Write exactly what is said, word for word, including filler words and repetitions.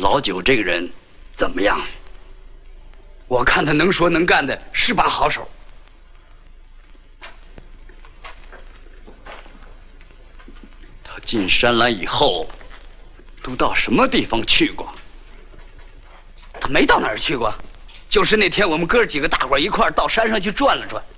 老九这个人怎么样？我看他能说能干的，是把好手。他进山来以后，都到什么地方去过？ 他没到哪儿去过，就是那天我们哥几个大伙一块儿到山上去转了转。